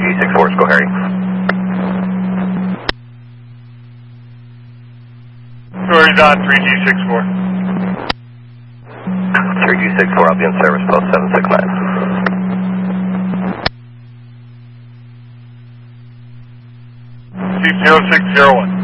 3G64, go Harry. 3G64. 3G64, I'll be in service post 769. 0601.